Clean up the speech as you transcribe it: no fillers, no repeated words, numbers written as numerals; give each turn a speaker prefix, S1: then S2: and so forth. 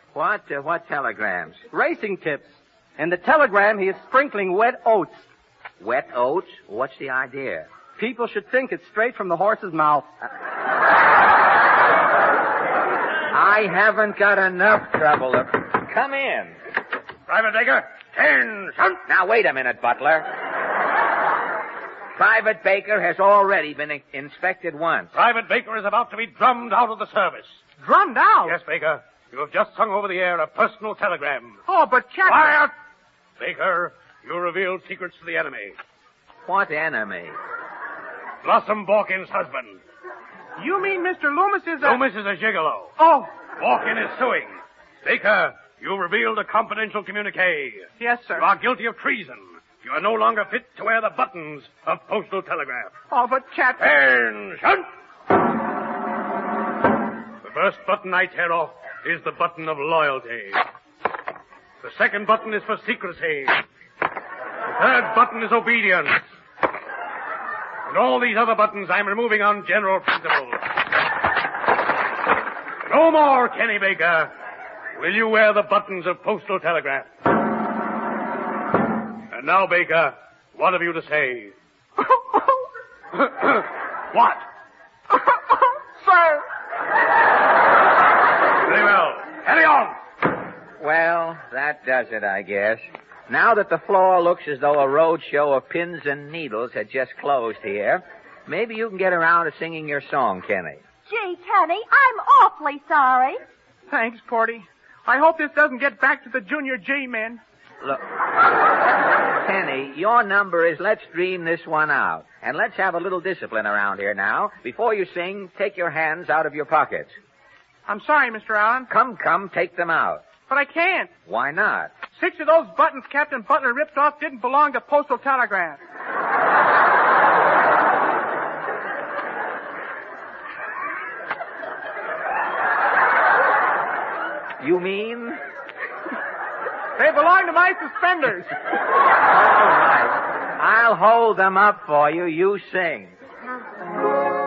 S1: What telegrams?
S2: Racing tips. In the telegram, he is sprinkling wet oats.
S1: Wet oats? What's the idea?
S2: People should think it's straight from the horse's mouth.
S1: I haven't got enough trouble to... Come in.
S3: Private Baker, 10.
S1: Now, wait a minute, Butler. Private Baker has already been inspected once.
S3: Private Baker is about to be drummed out of the service.
S2: Drummed out?
S3: Yes, Baker. You have just sung over the air a personal telegram.
S2: Oh, but Captain...
S3: Quiet! Baker, you revealed secrets to the enemy.
S1: What enemy?
S3: Blossom Borkin's husband.
S2: You mean Mr. Loomis is a...
S3: Loomis is a gigolo.
S2: Oh.
S3: Borkin is suing. Baker, you revealed a confidential communique.
S2: Yes, sir.
S3: You are guilty of treason. You are no longer fit to wear the buttons of postal telegraph.
S2: Oh, but Captain...
S3: Attention! The first button I tear off is the button of loyalty. The second button is for secrecy. The third button is obedience. And all these other buttons I'm removing on general principles. No more, Kenny Baker. Will you wear the buttons of postal telegraph? And now, Baker, what have you to say? What?
S2: Sir!
S3: Very well. Carry on.
S1: Well, that does it, I guess. Now that the floor looks as though a road show of pins and needles had just closed here, maybe you can get around to singing your song, Kenny.
S4: Gee, Kenny, I'm awfully sorry.
S2: Thanks, Porty. I hope this doesn't get back to the Junior G men.
S1: Look, Kenny, your number is Let's Dream This One Out. And let's have a little discipline around here now. Before you sing, take your hands out of your pockets.
S2: I'm sorry, Mr. Allen.
S1: Come, take them out.
S2: But I can't.
S1: Why not?
S2: 6 of those buttons Captain Butler ripped off didn't belong to Postal Telegraph.
S1: You mean?
S2: They belong to my suspenders.
S1: All right. I'll hold them up for you. You sing.